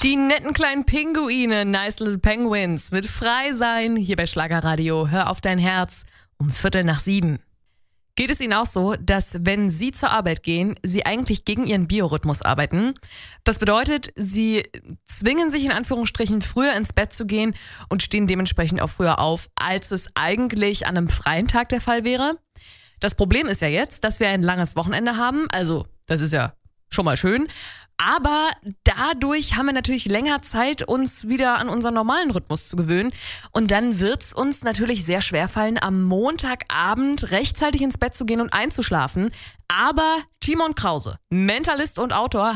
Die netten kleinen Pinguine, Nice Little Penguins, mit Frei sein, hier bei Schlagerradio. Hör auf dein Herz um 6:45. Geht es Ihnen auch so, dass wenn Sie zur Arbeit gehen, Sie eigentlich gegen Ihren Biorhythmus arbeiten? Das bedeutet, Sie zwingen sich in Anführungsstrichen früher ins Bett zu gehen und stehen dementsprechend auch früher auf, als es eigentlich an einem freien Tag der Fall wäre. Das Problem ist ja jetzt, dass wir ein langes Wochenende haben, also das ist ja schon mal schön. Aber dadurch haben wir natürlich länger Zeit, uns wieder an unseren normalen Rhythmus zu gewöhnen. Und dann wird es uns natürlich sehr schwer fallen, am Montagabend rechtzeitig ins Bett zu gehen und einzuschlafen. Aber Timon Krause, Mentalist und Autor,